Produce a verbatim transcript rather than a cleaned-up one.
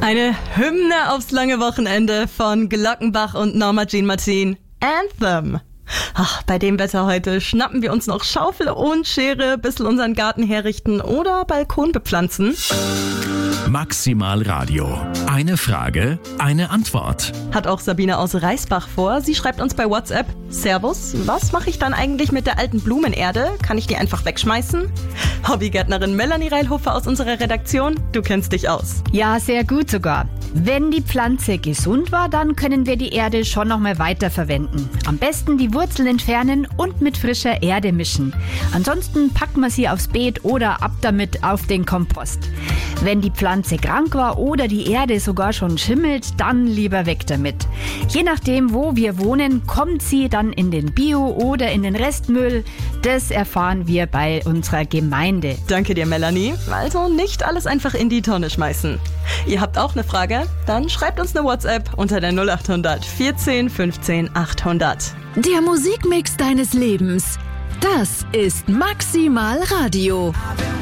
Eine Hymne aufs lange Wochenende von Glockenbach und Norma Jean Martin. Anthem. Ach, bei dem Wetter heute schnappen wir uns noch Schaufel und Schere, bisschen unseren Garten herrichten oder Balkon bepflanzen. Maximal Radio. Eine Frage, eine Antwort. Hat auch Sabine aus Reisbach vor. Sie schreibt uns bei WhatsApp: Servus, was mache ich dann eigentlich mit der alten Blumenerde? Kann ich die einfach wegschmeißen? Hobbygärtnerin Melanie Reilhofer aus unserer Redaktion, du kennst dich aus. Ja, sehr gut sogar. Wenn die Pflanze gesund war, dann können wir die Erde schon noch mal weiterverwenden. Am besten die Wurzeln entfernen und mit frischer Erde mischen. Ansonsten packen wir sie aufs Beet oder ab damit auf den Kompost. Wenn die Pflanze krank war oder die Erde sogar schon schimmelt, dann lieber weg damit. Je nachdem, wo wir wohnen, kommt sie dann in den Bio- oder in den Restmüll. Das erfahren wir bei unserer Gemeinde. Danke dir, Melanie. Also nicht alles einfach in die Tonne schmeißen. Ihr habt auch eine Frage? Dann schreibt uns eine WhatsApp unter der null acht hundert vierzehn fünfzehn achthundert. Der Musikmix deines Lebens. Das ist Maximal Radio.